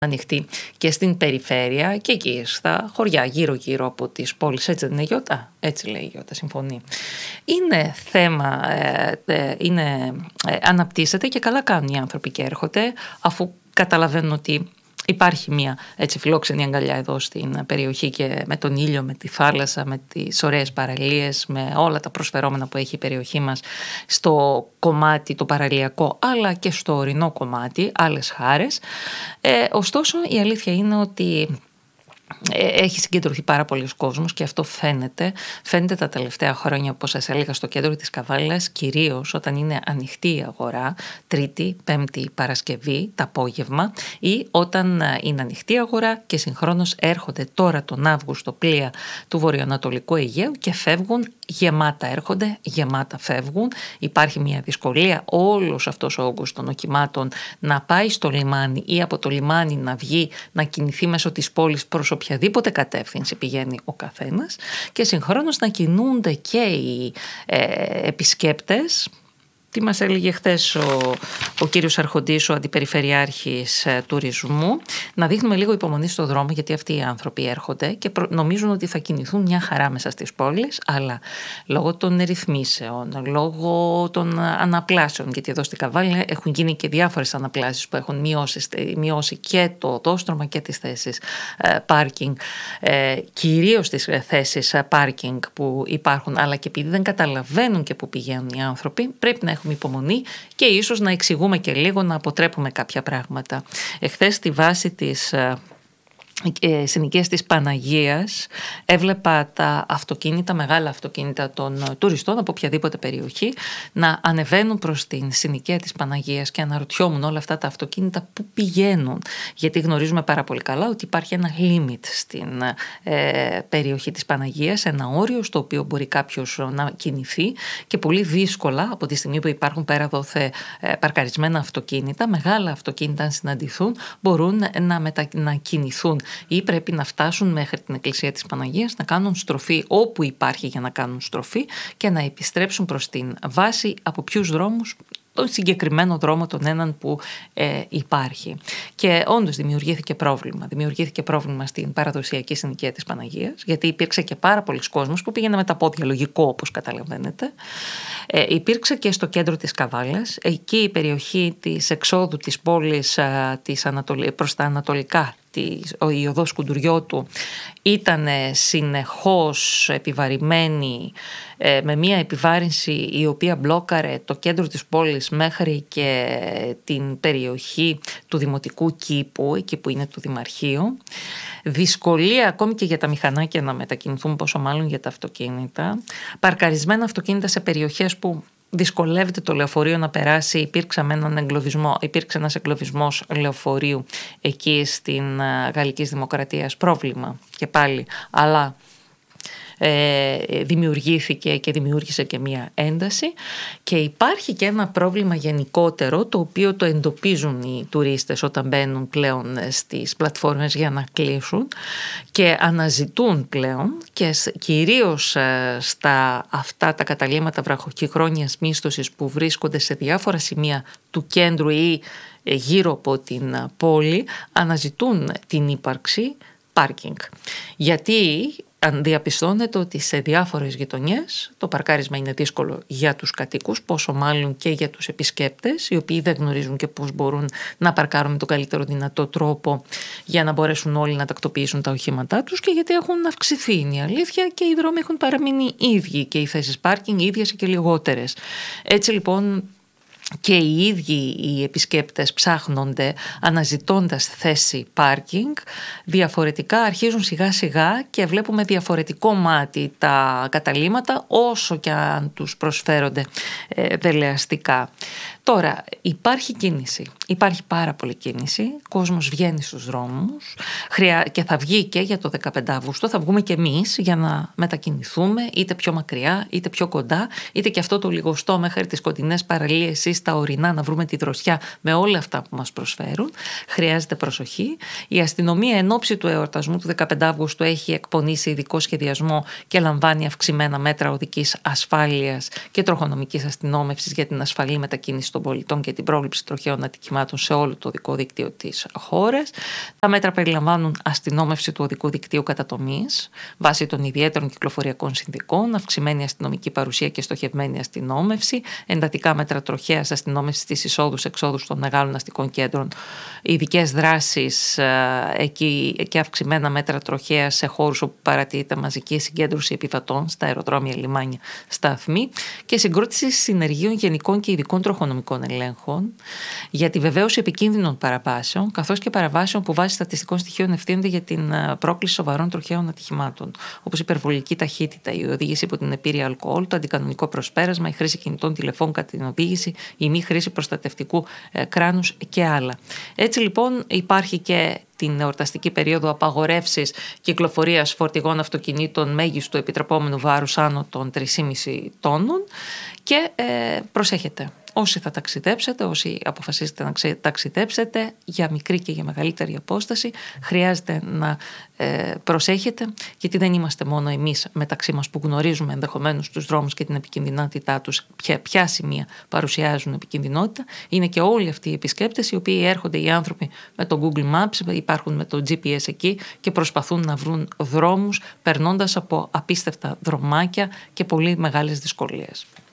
ανοιχτή και στην περιφέρεια και εκεί στα χωριά γύρω-γύρω από τις πόλεις. Έτσι δεν είναι, Γιώτα? Έτσι λέει η Γιώτα, συμφωνεί. Είναι θέμα, αναπτύσσεται και καλά κάνουν οι άνθρωποι και έρχονται, αφού καταλαβαίνουν ότι υπάρχει μια έτσι φιλόξενη αγκαλιά εδώ στην περιοχή και με τον ήλιο, με τη θάλασσα, με τις ωραίες παραλίες, με όλα τα προσφερόμενα που έχει η περιοχή μας στο κομμάτι το παραλιακό, αλλά και στο ορεινό κομμάτι, άλλες χάρες. Ωστόσο η αλήθεια είναι ότι έχει συγκεντρωθεί πάρα πολλοί κόσμος και αυτό φαίνεται τα τελευταία χρόνια, όπως σας έλεγα, στο κέντρο της Καβάλας, κυρίως όταν είναι ανοιχτή η αγορά, Τρίτη, Πέμπτη, Παρασκευή, το απόγευμα, ή όταν είναι ανοιχτή η αγορά και συγχρόνως έρχονται τώρα τον Αύγουστο πλοία του βορειοανατολικού Αιγαίου και φεύγουν γεμάτα, έρχονται γεμάτα φεύγουν. Υπάρχει μια δυσκολία όλος αυτός ο όγκος των οχημάτων να πάει στο λιμάνι ή από το λιμάνι να βγει, να κινηθεί μέσω της πόλης προς οποιαδήποτε κατεύθυνση πηγαίνει ο καθένας, και συγχρόνως να κινούνται και οι επισκέπτες. Τι μας έλεγε χθες ο κύριος Αρχοντής, ο Αντιπεριφερειάρχης Τουρισμού, να δείχνουμε λίγο υπομονή στο δρόμο, γιατί αυτοί οι άνθρωποι έρχονται και νομίζουν ότι θα κινηθούν μια χαρά μέσα στις πόλεις, αλλά λόγω των ρυθμίσεων, λόγω των αναπλάσεων, γιατί εδώ στην Καβάλα έχουν γίνει και διάφορες αναπλάσεις που έχουν μειώσει και το οδόστρωμα και τις θέσεις πάρκινγκ, κυρίως τις θέσεις πάρκινγκ που υπάρχουν, αλλά και επειδή δεν καταλαβαίνουν και που πηγαίνουν οι άνθρωποι, πρέπει να έχουμε υπομονή και ίσως να εξηγούμε και λίγο, να αποτρέπουμε κάποια πράγματα. Εχθές στη βάση της συνοικίας της Παναγίας έβλεπα τα αυτοκίνητα, μεγάλα αυτοκίνητα των τουριστών από οποιαδήποτε περιοχή να ανεβαίνουν προς την συνοικία της Παναγίας και αναρωτιόμουν όλα αυτά τα αυτοκίνητα που πηγαίνουν, γιατί γνωρίζουμε πάρα πολύ καλά ότι υπάρχει ένα limit στην περιοχή της Παναγίας, ένα όριο στο οποίο μπορεί κάποιος να κινηθεί, και πολύ δύσκολα από τη στιγμή που υπάρχουν πέρα δόθε παρκαρισμένα αυτοκίνητα, μεγάλα αυτοκίνητα αν συναντηθούν μπορούν να κινηθούν, ή πρέπει να φτάσουν μέχρι την εκκλησία της Παναγίας, να κάνουν στροφή όπου υπάρχει για να κάνουν στροφή και να επιστρέψουν προς την βάση. Από ποιους δρόμους? Τον συγκεκριμένο δρόμο, τον έναν που υπάρχει. Και όντως δημιουργήθηκε πρόβλημα στην παραδοσιακή συνοικία της Παναγίας, γιατί υπήρξε και πάρα πολλοί κόσμος που πήγαινε με τα πόδια, λογικό όπως καταλαβαίνετε. Υπήρξε και στο κέντρο της Καβάλας, εκεί η περιοχή της εξόδου της πόλης προς τα ανατολικά, η οδός Κουντουριώτου ήταν συνεχώς επιβαρημένη, με μια επιβάρυνση η οποία μπλόκαρε το κέντρο της πόλης μέχρι και την περιοχή του Δημοτικού Κήπου, εκεί που είναι το Δημαρχείο. Δυσκολία ακόμη και για τα μηχανάκια να μετακινηθούν, πόσο μάλλον για τα αυτοκίνητα. Παρκαρισμένα αυτοκίνητα σε περιοχές που δυσκολεύεται το λεωφορείο να περάσει. Υπήρξε ένας εγκλωβισμός λεωφορείου εκεί στην Γαλλικής Δημοκρατίας, πρόβλημα και πάλι, αλλά δημιουργήθηκε και δημιούργησε και μία ένταση, και υπάρχει και ένα πρόβλημα γενικότερο, το οποίο το εντοπίζουν οι τουρίστες όταν μπαίνουν πλέον στις πλατφόρμες για να κλείσουν και αναζητούν πλέον, και κυρίως στα αυτά τα καταλύματα βραχοκυχρόνιας μίσθωσης που βρίσκονται σε διάφορα σημεία του κέντρου ή γύρω από την πόλη, αναζητούν την ύπαρξη πάρκινγκ, γιατί αν διαπιστώνεται ότι σε διάφορες γειτονιές το παρκάρισμα είναι δύσκολο για τους κατοίκους, πόσο μάλλον και για τους επισκέπτες, οι οποίοι δεν γνωρίζουν και πώς μπορούν να παρκάρουν με τον καλύτερο δυνατό τρόπο για να μπορέσουν όλοι να τακτοποιήσουν τα οχήματά τους, και γιατί έχουν αυξηθεί, είναι η αλήθεια, και οι δρόμοι έχουν παραμείνει ίδιοι και οι θέσεις πάρκινγκ ίδιες και λιγότερες. Έτσι λοιπόν και οι ίδιοι οι επισκέπτες ψάχνονται αναζητώντας θέση πάρκινγκ. Διαφορετικά αρχίζουν σιγά σιγά και βλέπουμε διαφορετικό μάτι τα καταλύματα, όσο και αν τους προσφέρονται δελεαστικά. Τώρα υπάρχει κίνηση, υπάρχει πάρα πολλή κίνηση, κόσμος βγαίνει στους δρόμους και θα βγει και για το 15 Αυγούστου, θα βγούμε και εμείς για να μετακινηθούμε είτε πιο μακριά είτε πιο κοντά, είτε και αυτό το λιγοστό μέχρι τις κοντινές παραλίες ή στα ορεινά να βρούμε τη δροσιά με όλα αυτά που μας προσφέρουν. Χρειάζεται προσοχή. Η αστυνομία εν ώψη του εορτασμού του 15 Αυγούστου έχει εκπονήσει ειδικό σχεδιασμό και λαμβάνει αυξημένα μέτρα οδικής ασφάλειας και τροχονομικής αστυνόμευσης για την ασφαλή μετακίνηση ενημέρωση των πολιτών και την πρόληψη τροχαίων ατυχημάτων σε όλο το οδικό δίκτυο της χώρας. Τα μέτρα περιλαμβάνουν αστυνόμευση του οδικού δικτύου κατά τομείς, βάσει των ιδιαίτερων κυκλοφοριακών συνθηκών, αυξημένη αστυνομική παρουσία και στοχευμένη αστυνόμευση, εντατικά μέτρα τροχαίας αστυνόμευσης στις εισόδους-εξόδους των μεγάλων αστικών κέντρων, ειδικές δράσεις εκεί και αυξημένα μέτρα τροχαίας σε χώρους όπου παρατηρείται μαζική συγκέντρωση επιβατών, στα αεροδρόμια, λιμάνια, σταθμοί, και συγκρότηση συνεργείων γενικών και ειδικών τροχονομικών ελέγχων για τη βεβαίωση επικίνδυνων παραβάσεων, καθώς και παραβάσεων που βάσει στατιστικών στοιχείων ευθύνονται για την πρόκληση σοβαρών τροχαίων ατυχημάτων, όπως η υπερβολική ταχύτητα, η οδήγηση υπό την επίρρεια αλκοόλ, το αντικανονικό προσπέρασμα, η χρήση κινητών τηλεφώνων κατά την οδήγηση, η μη χρήση προστατευτικού κράνους και άλλα. Έτσι λοιπόν υπάρχει και την εορταστική περίοδο απαγορεύσεις κυκλοφορίας φορτηγών αυτοκινήτων μέγιστου επιτρεπόμενου βάρους άνω των 3,5 τόνων και προσέχετε. Όσοι θα ταξιδέψετε, όσοι αποφασίσετε να ταξιδέψετε για μικρή και για μεγαλύτερη απόσταση, χρειάζεται να προσέχετε, γιατί δεν είμαστε μόνο εμείς μεταξύ μας που γνωρίζουμε ενδεχομένως τους δρόμους και την επικινδυνότητά τους, ποια σημεία παρουσιάζουν επικινδυνότητα. Είναι και όλοι αυτοί οι επισκέπτες οι οποίοι έρχονται, οι άνθρωποι με το Google Maps, υπάρχουν με το GPS εκεί και προσπαθούν να βρουν δρόμους περνώντας από απίστευτα δρομάκια και πολύ μεγάλες δυσκολίες.